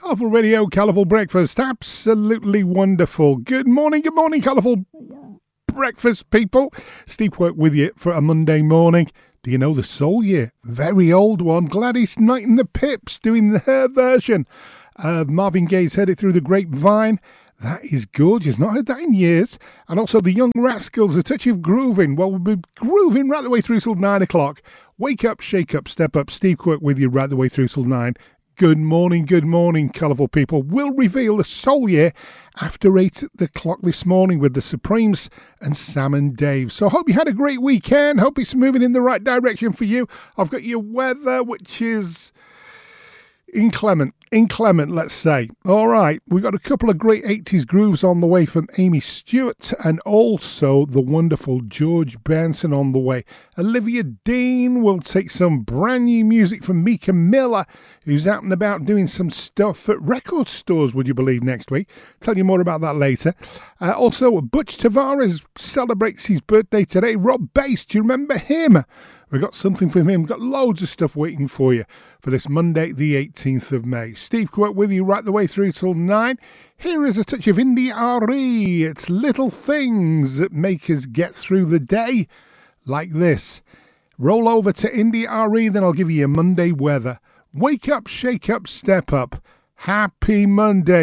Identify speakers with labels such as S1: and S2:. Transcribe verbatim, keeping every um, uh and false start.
S1: Colourful Radio, Colourful Breakfast, absolutely wonderful. Good morning, good morning, Colourful Breakfast people. Steve Quirk with you for a Monday morning. Do you know the Soul Year? Very old one. Gladys Knight and the Pips doing her version of Marvin Gaye's Heard It Through the Grapevine. That is gorgeous. Not heard that in years. And also the Young Rascals, A Touch of Grooving. Well, we'll be grooving right the way through till nine o'clock. Wake up, shake up, step up. Steve Quirk with you right the way through till nine. Good morning, good morning, colourful people. We'll reveal the Soul Year after eight o'clock this morning with the Supremes and Sam and Dave. So I hope you had a great weekend. Hope it's moving in the right direction for you. I've got your weather, which is inclement, inclement, let's say. All right, we've got a couple of great eighties grooves on the way from Amy Stewart and also the wonderful George Benson on the way. Olivia Dean will take some brand new music from Mika Miller, who's out and about doing some stuff at record stores, would you believe, next week. Tell you more about that later. Uh, also, Butch Tavares celebrates his birthday today. Rob Bass, do you remember him? We've got something from him. We've got loads of stuff waiting for you for this Monday, the eighteenth of May. Steve Quirk with you right the way through till nine. Here is a touch of Indie R E. It's little things that make us get through the day like this. Roll over to Indie R E, then I'll give you your Monday weather. Wake up, shake up, step up. Happy Monday.